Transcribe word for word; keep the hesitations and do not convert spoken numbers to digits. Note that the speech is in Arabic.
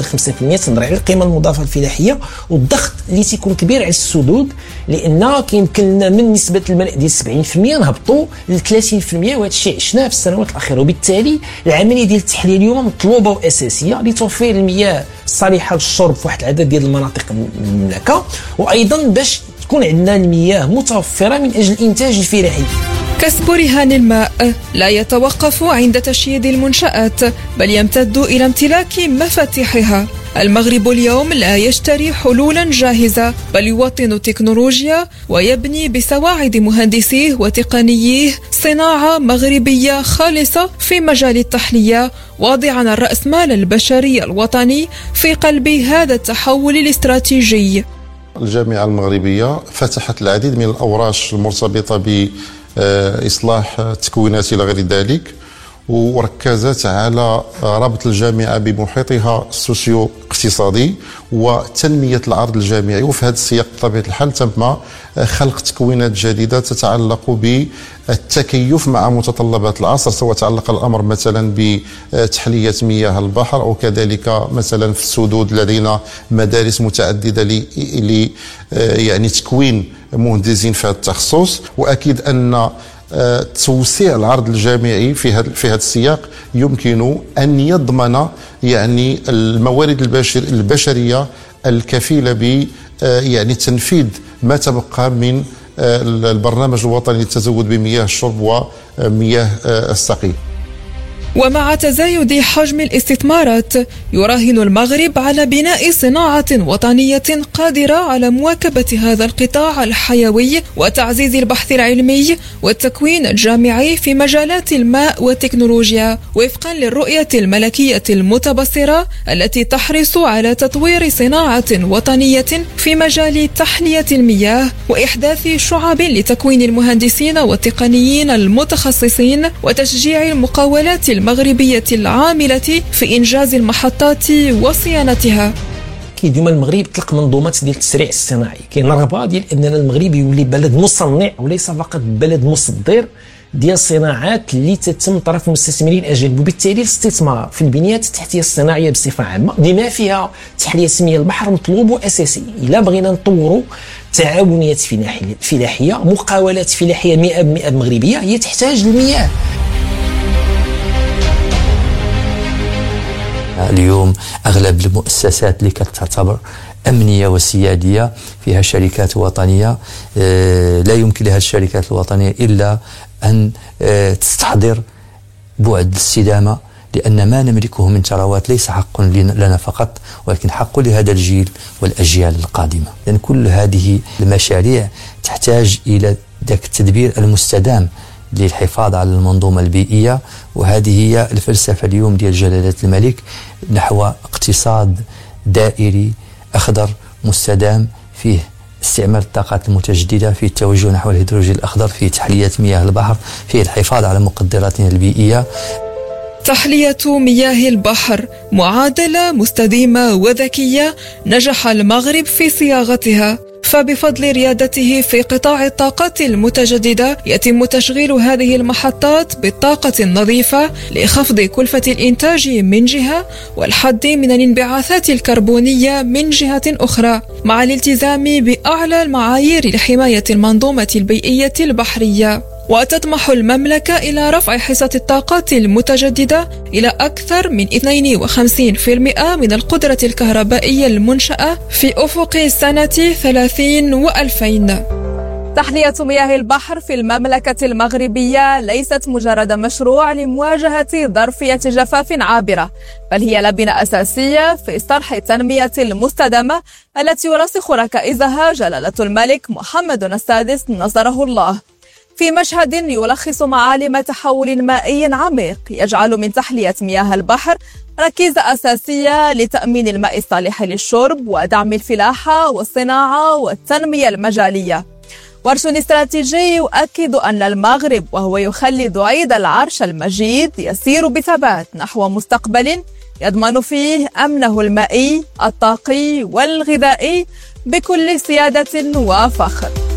خمسة بالمئة تنظر على القيمه المضافه الفلاحيه، والضغط اللي تيكون كبير على السدود، لان كيمكن لنا من نسبه الملء ديال سبعين بالمئة نهبطوا ل ثلاثين بالمئة، وهذا الشيء عشناه في السنوات الاخيره. وبالتالي العمليه ديال التحليه اليوم مطلوبه واساسيه لتوفير المياه الصالحه للشرب في واحد العدد ديال المناطق المملكه، وايضا باش تكون عندنا المياه متوفره من اجل الانتاج الفلاحي. كسب رهان الماء لا يتوقف عند تشييد المنشآت، بل يمتد إلى امتلاك مفاتيحها. المغرب اليوم لا يشتري حلولا جاهزة، بل يوطن التكنولوجيا ويبني بسواعد مهندسيه وتقنييه صناعة مغربية خالصة في مجال التحلية، واضعا الرأسمال البشري الوطني في قلب هذا التحول الاستراتيجي. الجامعة المغربية فتحت العديد من الأوراش المرتبطة ب إصلاح التكوينات إلى غير ذلك، وركزت على ربط الجامعة بمحيطها السوسيو اقتصادي وتنمية العرض الجامعي. وفي هذا السياق بطبيعة الحال تم خلق تكوينات جديدة تتعلق بالتكيف مع متطلبات العصر، سواء تعلق الأمر مثلا بتحلية مياه البحر، أو كذلك مثلا في السدود لدينا مدارس متعددة ل يعني تكوين مهندسين في هذا التخصص. وأكيد أن توسيع العرض الجامعي في هذا في هذا السياق يمكن أن يضمن يعني الموارد البشر البشرية الكفيلة ب يعني تنفيذ ما تبقى من البرنامج الوطني للتزود بمياه الشرب ومياه السقي. ومع تزايد حجم الاستثمارات، يراهن المغرب على بناء صناعة وطنية قادرة على مواكبة هذا القطاع الحيوي وتعزيز البحث العلمي والتكوين الجامعي في مجالات الماء والتكنولوجيا، وفقا للرؤية الملكية المتبصرة التي تحرص على تطوير صناعة وطنية في مجال تحلية المياه وإحداث شعب لتكوين المهندسين والتقنيين المتخصصين وتشجيع المقاولات المغربية العاملة في إنجاز المحطات وصيانتها. كي ديما المغرب طلق منظومات ديال التسريع الصناعي، كاين رغبه ديال اننا المغرب يولي بلد مصنع وليس فقط بلد مصدر ديال صناعات اللي تتم طرف المستثمرين الاجانب. وبالتالي الاستثمار في البنيات التحتيه الصناعيه بصفه عامه بما فيها تحليه مياه البحر مطلوب واساسي. الا بغينا نطوروا تعاونيات فلاحيه، مقاولات فلاحيه مئة بالمئة مغربيه، هي تحتاج المياه. اليوم أغلب المؤسسات اللي كتعتبر أمنية وسيادية فيها شركات وطنية، لا يمكن لها الشركات الوطنية إلا أن تستحضر بعد الاستدامة، لأن ما نملكه من ثروات ليس حق لنا فقط، ولكن حق لهذا الجيل والأجيال القادمة. لأن يعني كل هذه المشاريع تحتاج إلى ذاك التدبير المستدام للحفاظ على المنظومة البيئية، وهذه هي الفلسفة اليوم ديال جلالة الملك نحو اقتصاد دائري أخضر مستدام، فيه استعمال الطاقات المتجددة، فيه التوجه نحو الهيدروجين الأخضر، فيه تحلية مياه البحر، فيه الحفاظ على مقدراتنا البيئية. تحلية مياه البحر معادلة مستديمة وذكية نجح المغرب في صياغتها، فبفضل ريادته في قطاع الطاقات المتجددة يتم تشغيل هذه المحطات بالطاقة النظيفة لخفض كلفة الإنتاج من جهة والحد من الانبعاثات الكربونية من جهة أخرى، مع الالتزام بأعلى المعايير لحماية المنظومة البيئية البحرية. وتطمح المملكة إلى رفع حصة الطاقات المتجددة إلى أكثر من اثنين وخمسين بالمئة من القدرة الكهربائية المنشأة في أفق سنة ثلاثين وألفين. تحلية مياه البحر في المملكة المغربية ليست مجرد مشروع لمواجهة ظرفية جفاف عابرة، بل هي لبنة أساسية في طرح التنمية المستدامة التي يرسخ ركائزها جلالة الملك محمد السادس نصره الله، في مشهد يلخص معالم تحول مائي عميق يجعل من تحلية مياه البحر ركيزة أساسية لتأمين الماء الصالح للشرب ودعم الفلاحة والصناعة والتنمية المجالية. ورش استراتيجي يؤكد أن المغرب وهو يخلد عيد العرش المجيد يسير بثبات نحو مستقبل يضمن فيه أمنه المائي الطاقي والغذائي بكل سيادة وفخر.